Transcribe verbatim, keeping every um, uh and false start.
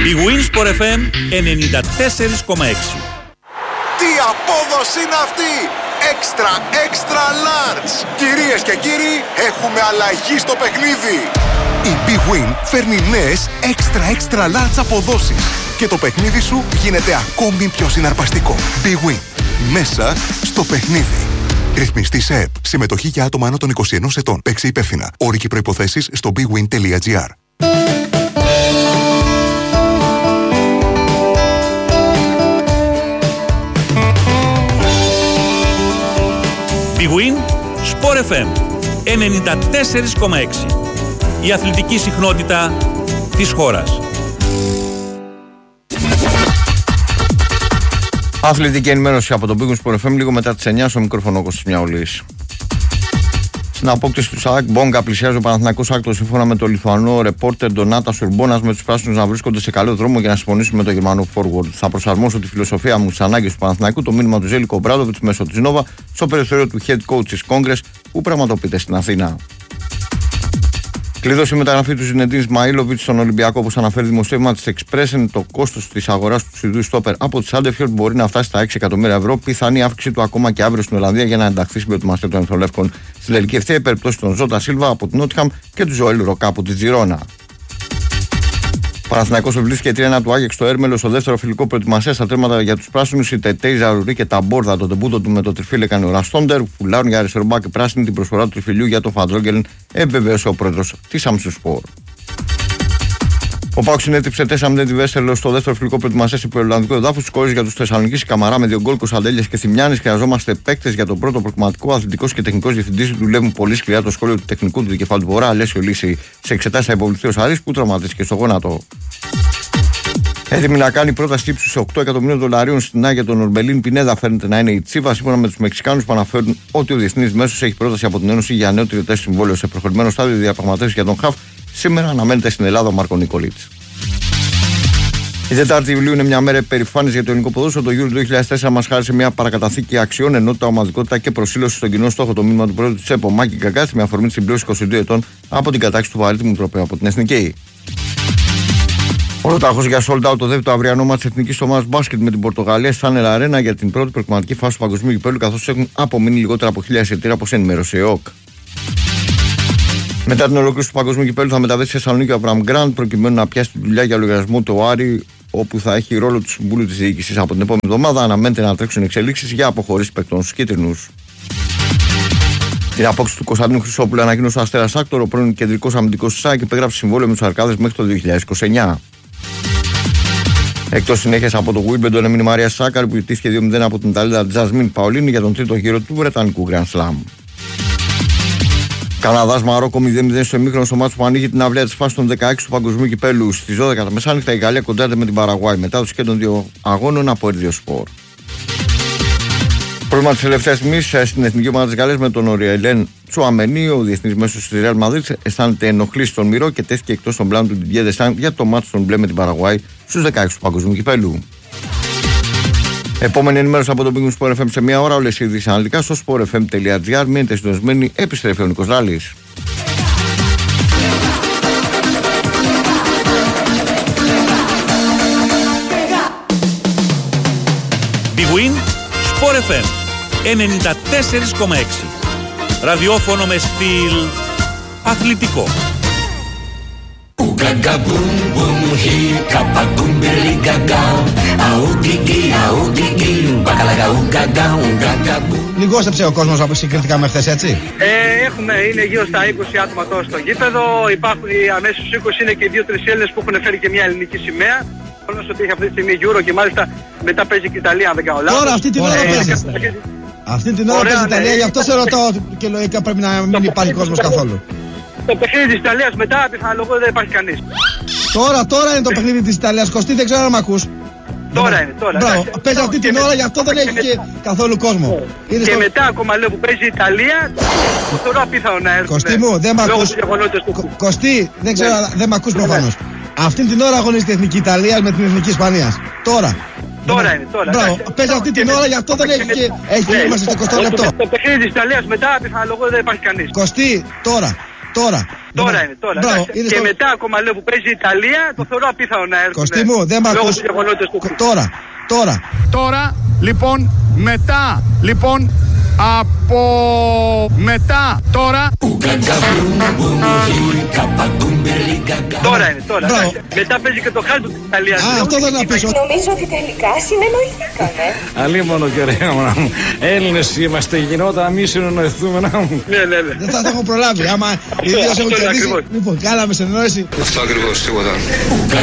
Η Winsport εφ εμ ενενήντα τέσσερα κόμμα έξι. Τι απόδοση είναι αυτή! Έξτρα, έξτρα large! Κυρίες και κύριοι, έχουμε αλλαγή στο παιχνίδι! Η Big Win φέρνει νέες έξτρα, έξτρα large αποδόσεις και το παιχνίδι σου γίνεται ακόμη πιο συναρπαστικό. Big Win. Μέσα στο παιχνίδι. Ρυθμιστή σε ΕΠ. Συμμετοχή για άτομα άνω των είκοσι ενός ετών. Παίξε υπεύθυνα. Όροι και προϋποθέσεις στο big win τελεία gr. Big Win Sport εφ εμ ενενήντα τέσσερα κόμμα έξι. Η αθλητική συχνότητα της χώρας. Αθλητική ενημέρωση από τον Big Win Sport εφ εμ λίγο μετά τις εννιά στο μικρόφωνο Κώστας Μιαουλής. Στην απόκτηση του ΣΑΚ Μπόγκα πλησιάζει ο Παναθηναϊκός άκτο σύμφωνα με τον Λιθουανό ρεπόρτερ Ντονάτα Σουρμπόνας με τους πράσινους να βρίσκονται σε καλό δρόμο για να συμφωνήσουν με τον Γερμανό forward. Θα προσαρμόσω τη φιλοσοφία μου στις ανάγκες του Παναθηναϊκού, το μήνυμα του Ζέλικο Μπράντοβιτς μέσω της Νόβα στο περιθώριο του Head Coach της Congress που πραγματοποιείται στην Αθήνα. Κλειδώσει η μεταγραφή του Ζινεντίν Ισμαήλοβιτς στον Ολυμπιακό, όπως αναφέρει δημοσίευμα της Expressen. Το κόστος της αγοράς του Σουηδού στόπερ από τη Σάντεφιορντ μπορεί να φτάσει στα έξι εκατομμύρια ευρώ. Πιθανή αύξηση του ακόμα και αύριο στην Ολλανδία για να ενταχθεί στην προετοιμασία των Ερυθρολεύκων στην τελική ευθεία. Η περιπτώση των Ζώτα Σίλβα από την Νότιχαμ και του Ζωέλ Ροκά από τη Τζιρόνα. Παναθηναϊκός επιβλήθηκε τρία ένα του Άγιαξ στο Έρμελο στο δεύτερο φιλικό προετοιμασία στα τέρματα για τους πράσινους. Η Τετέι Ζαρουρί και τα Μπόρδα, το τεμπούτο του με το τριφύλι έκανε ο Ραστόντερ. Φουλάρουν για αριστερομπάκ πράσινη την προσφορά του τριφυλιού για το Φαντρόγκελν, επιβεβαίωσε ο πρόεδρος της Αμσουσπορ. Ο Πάοκ συνέτριψε τέσσερα μηδέν τη Βέσσερλο στο δεύτερο φιλικό προετοιμασία σε Ολλανδικό εδάφο. Σκόρες για του Θεσσαλονίκη Καμαρά με δύο γκολ Κωνσταντέλια και Θημιάννη. Χρειαζόμαστε παίκτες για το πρώτο προκριματικό. Αθλητικός και τεχνικός διευθυντής δουλεύουν πολύ σκληρά το σχόλιο του τεχνικού του δικεφάλου του Βορρά. Αλέσιο Λύση σε εξετάσεις θα υποβληθεί ο Σαρής που τραυματίστηκε στο γόνατο. Έτοιμη να κάνει πρόταση ύψους οκτώ εκατομμυρίων δολαρίων στην Άγια τον Ορμπελίν Πινέδα φαίνεται να είναι η Τσίβα, σύμφωνα με τους Μεξικάνους που αναφέρουν ότι ο διεθνής μέσος έχει πρόταση από την Ένωση για νέο τριετές συμβόλαιο σε προχωρημένο στάδιο διαπραγματεύσεις για τον Χαφ. Σήμερα αναμένεται στην Ελλάδα ο Μάρκο Νικολίτς. Η Τετάρτη Ιουλίου είναι μια μέρα υπερηφάνειας για το ελληνικό ποδόσφαιρο. Το Euro δύο χιλιάδες τέσσερα μας χάρισε μια παρακαταθήκη αξιών, ενότητα, ομαδικότητα και προσήλωση στον κοινό στόχο. Το μήνυμα του πρόεδρου της ΕΠΟ Μάκη Γκαγκάστη με αφορμή τη συμπλήρωση είκοσι δύο ετών από την κατάκτηση του βαρύτιμου τροπαίου από την Εθνική. Ολοτάχος για sold out το δεύτερο αυριανό μάτς της εθνικής ομάδας μπάσκετ με την Πορτογαλία στα Άνελ Αρένα για την πρώτη προκριματική φάση του παγκοσμίου κυπέλλου, καθώς έχουν απομείνει λιγότερα από χίλια εισιτήρια, όπως ενημέρωσε η ΕΟΚ. Μετά την ολοκλήρωση του παγκοσμίου κυπέλλου θα μεταβεί στη Θεσσαλονίκη ο Αβραμ Γκραντ προκειμένου να πιάσει τη δουλειά για λογαριασμό του Άρη, όπου θα έχει ρόλο του Συμβούλου της Διοίκησης. Από την επόμενη εβδομάδα αναμένεται να τρέξουν εξελίξεις για αποχωρήσεις παικτών στους κίτρινους. Την απόκτηση του Κωνσταντίνου Χρυσόπουλου ανακοίνωσε ο Αστέρας Άκτορ, ο πρώην κεντρικός αμυντικός της ΑΕΚ, υπέγραψε συμβόλαιο με τους Αρκάδες μέχρι το δύο χιλιάδες είκοσι εννιά. Εκτός συνέχειας από το Wimbledon έμεινε η Μαρία Σάκαρη που ιτήθηκε δύο μηδέν από την Ιταλίδα Τζασμίν Παολίνη για τον τρίτο γύρο του Βρετανικού Grand Slam. Καναδάς Μαρόκο μηδέν μηδέν στο ημίχρονο στο μάτσο που ανοίγει την αυλαία της φάσης των δεκαέξι του παγκοσμίου κυπέλλου. Στις δώδεκα τα μεσάνυχτα η Γαλλία κοντράρεται με την Παραγουάη μετά το σκέτο των δύο αγώνων από Ερδιο Σπορ. Πρόβλημα της τελευταίας στιγμής στην εθνική ομάδα της Γαλλίας με τον Οριελέν Τσουαμενί. Ο διεθνής μέσος της Ρεάλ Μαδρίτ αισθάνεται ενοχλήσει στον Μυρό και τέθηκε εκτός των πλάνων του Ντιντιέ Ντεσάν για το μάτσο των μπλε με την Παραγουάη στους δεκαέξι του παγκοσμίου κυπέλλου. Επόμενη ενημέρωση από τον Big Win Sport εφ εμ σε μία ώρα. Όλες οι ειδήσεις αναλυτικά στο sport f m τελεία gr. Μείνετε συντονισμένοι, επιστρέφει ο Νίκος Ράλης. Big Win Sport εφ εμ ενενήντα τέσσερα κόμμα έξι. Ραδιόφωνο με στυλ αθλητικό. Gaga boom boom hika pa boom billy gaga au gigi au gigi bakalaga gaga gaga boom. Λιγόσεψε ο κόσμος από συγκριτικά με χθες, έτσι. Ε, έχουμε, είναι γύρω στα είκοσι άτομα τώρα στο γήπεδο. Υπάρχουν αμέσως είκοσι, είναι και δύο-τρεις Έλληνες που έχουν φέρει και μια ελληνική σημαία. Όλος ότι έχει αυτή τη στιγμή Euro και μάλιστα μετά παίζει και η Ιταλία, αν δεν κάνω λάθος. Τώρα αυτή την ώρα παίζει. Αυτή την ώρα παίζει η Ιταλία, γι' αυτό σε ρωτάω και λογικά πρέπει να μην υπάρχει κόσμος καθόλου. Το παιχνίδι της Ιταλίας μετά, πιθανολογώ δεν υπάρχει κανείς. Τώρα, τώρα είναι το παιχνίδι της Ιταλίας. Κωστή, δεν ξέρω αν μ' ακούς. Τώρα είναι, τώρα. Μπράβο, παίζει αυτή την ώρα, γι' αυτό δεν έχει και καθόλου κόσμο. Και μετά ακόμα λέω που παίζει η Ιταλία, θεωρώ απίθανο να έρθουν. Κωστή μου, δεν μ' ακούς. Κωστή, δεν ξέρω, δεν μ' ακούς προφανώς. Αυτή την ώρα αγωνίζεται η Εθνική Ιταλία με την Εθνική Ισπανία. Τώρα. Τώρα είναι, τώρα. Μπράβο, παίζει αυτή την ώρα, γι' αυτό δεν έχει και είμαστε στο εικοστό λεπτό. Το παιχνίδι της Ιταλίας μετά, πιθανολογώ δεν υπάρχει κανείς. Κωστή, τώρα. Τώρα. Τώρα Δεν... είναι, τώρα. Μπράβο, Και είναι στο... μετά ακόμα λέω που παίζει η Ιταλία, το θεωρώ απίθανο να έρθουν. Κωστή μου, δεν μ' ακούς. Τώρα, τώρα. Τώρα, λοιπόν, μετά, λοιπόν, από μετά, τώρα. Τώρα είναι, τώρα. Μετά παίζει και το χάλτο της Ιταλίας. Α, αυτό δεν να πεις. Νομίζω ότι τελικά συνεννοηθήκανε. Αλίμονο και ρε μάνα μου. Έλληνες είμαστε, γινόταν να μην συνεννοηθούμε να μου. Ναι, ναι, ναι. Δεν θα το έχω προλάβει. Άμα οι δύο έχουν κερδίσει. Λοιπόν, κάναμε συνεννόηση. Αυτό ακριβώς, τίποτα.